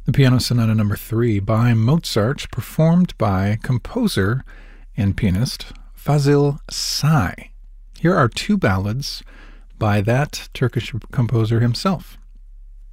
The Piano Sonata No. 3 by Mozart, performed by composer and pianist Fazil Say. Here are two ballads by that Turkish composer himself.